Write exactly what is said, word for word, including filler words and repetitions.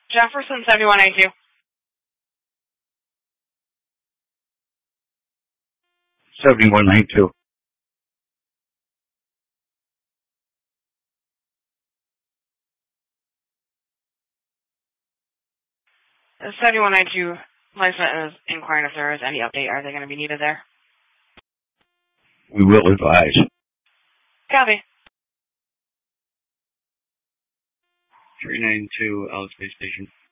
Jefferson seventy-one ninety-two. seventy-one ninety-two. The seventy-one ninety-two license is inquiring if there is any update. Are they going to be needed there? We will advise. Copy. three ninety-two, Alex Space Station.